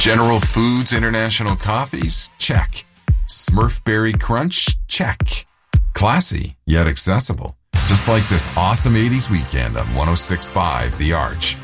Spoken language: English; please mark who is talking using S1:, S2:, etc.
S1: General Foods International Coffees? Check. Smurf Berry Crunch? Check. Classy, yet accessible. Just like this awesome 80s weekend on 106.5 The Arch.